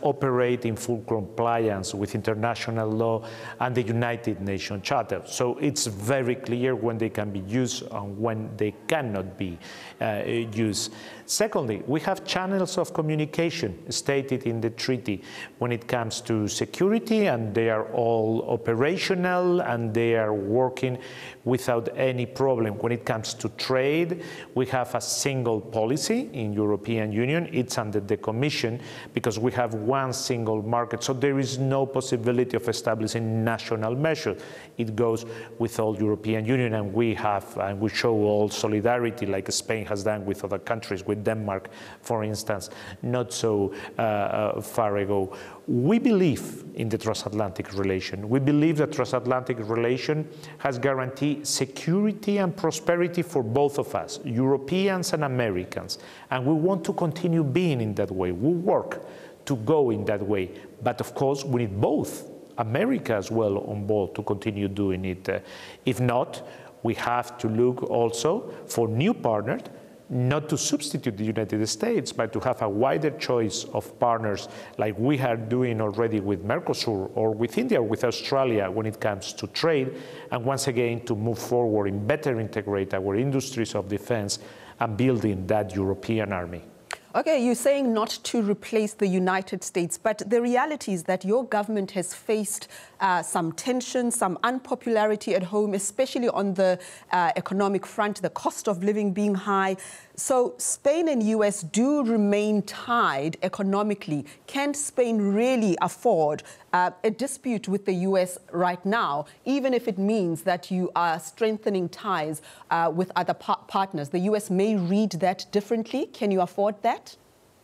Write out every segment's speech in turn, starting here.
operate in full compliance with international law and the United Nations Charter. So it's very clear when they can be used and when they cannot be used. Secondly, we have channels of communication stated in the treaty when it comes to security, and they are all operational and they are working without any problem. When it comes to trade, we have a single policy in European Union. It's under the Commission because we have one single market. So there is no possibility of establishing national measures. It goes with all European Union, and we show all solidarity like Spain has done with other countries, with Denmark, for instance, not so far ago. We believe in the transatlantic relation. We believe that transatlantic relation has guaranteed security and prosperity for both of us, Europeans and Americans. And we want to continue being in that way. We work to go in that way. But of course, we need both, America as well, on board to continue doing it. If not, we have to look also for new partners, not to substitute the United States, but to have a wider choice of partners like we are doing already with Mercosur or with India or with Australia when it comes to trade, and once again to move forward and better integrate our industries of defense and building that European army. Okay, you're saying not to replace the United States, but the reality is that your government has faced some tension, some unpopularity at home, especially on the economic front, the cost of living being high. So Spain and US do remain tied economically. Can Spain really afford a dispute with the US right now, even if it means that you are strengthening ties with other partners? The US may read that differently. Can you afford that?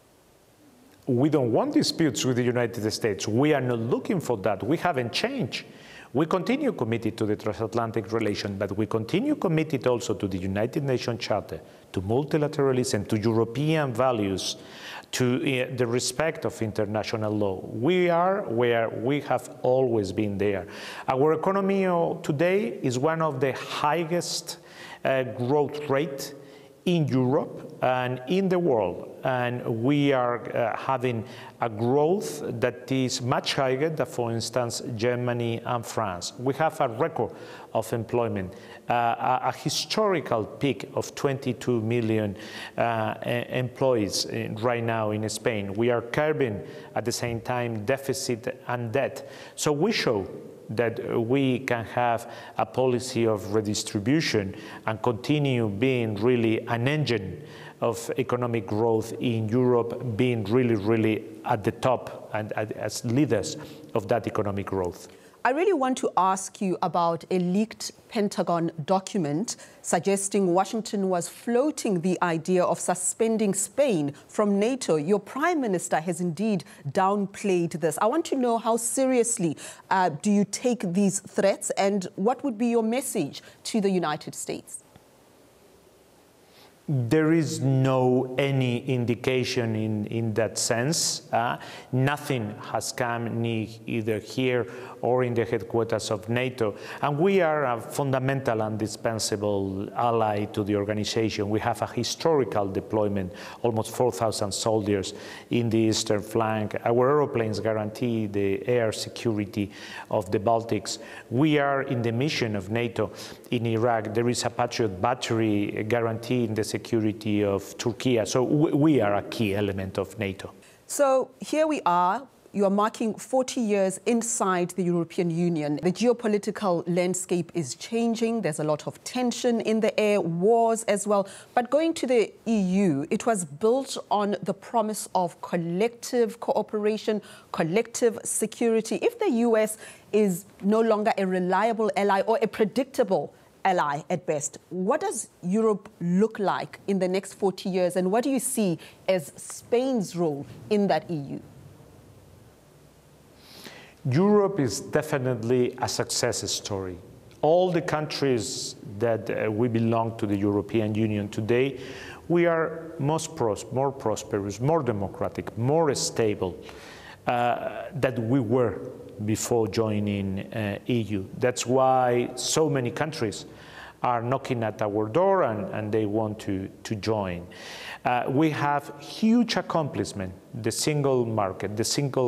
We don't want disputes with the United States. We are not looking for that. We haven't changed. We continue committed to the transatlantic relation, but we continue committed also to the United Nations Charter, to multilateralism, to European values, to the respect of international law. We are where we have always been there. Our economy today is one of the highest growth rate in Europe and in the world, and we are having a growth that is much higher than, for instance, Germany and France. We have a record of employment, a historical peak of 22 million employees right now in Spain. We are curbing at the same time deficit and debt. So we show that we can have a policy of redistribution and continue being really an engine of economic growth in Europe, being really at the top and as leaders of that economic growth. I really want to ask you about a leaked Pentagon document suggesting Washington was floating the idea of suspending Spain from NATO. Your Prime Minister has indeed downplayed this. I want to know, how seriously do you take these threats, and what would be your message to the United States? There is no any indication in that sense. Nothing has come either here or in the headquarters of NATO. And we are a fundamental and indispensable ally to the organization. We have a historical deployment, almost 4,000 soldiers in the eastern flank. Our aeroplanes guarantee the air security of the Baltics. We are in the mission of NATO in Iraq. There is a Patriot battery guaranteeing the security of Turkey. So we are a key element of NATO. So here we are. You are marking 40 years inside the European Union. The geopolitical landscape is changing. There's a lot of tension in the air, wars as well. But going to the EU, it was built on the promise of collective cooperation, collective security. If the US is no longer a reliable ally or a predictable ally at best, what does Europe look like in the next 40 years? And what do you see as Spain's role in that EU? Europe is definitely a success story. All the countries that we belong to the European Union today, we are more prosperous, more democratic, more stable than we were before joining EU. That's why so many countries are knocking at our door and they want to join. We have huge accomplishment, the single market, the single